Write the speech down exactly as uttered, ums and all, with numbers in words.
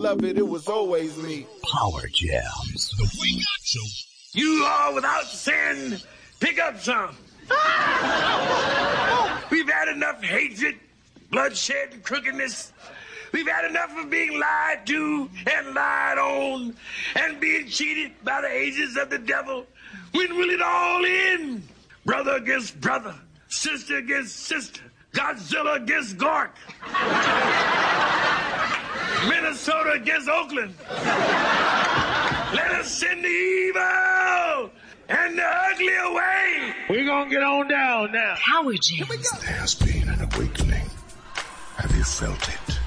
love it, it was always me. Power Jams. The Wake Up Show. You are, without sin, pick up some. We've had enough hatred, bloodshed, and crookedness. We've had enough of being lied to and lied on and being cheated by the agents of the devil. When will it all end? Brother against brother, sister against sister, Godzilla against Gork, Minnesota against Oakland. Let us send the evil and the ugly away. We're gonna get on down now. Power Jams. There has been an awakening. Have you felt it?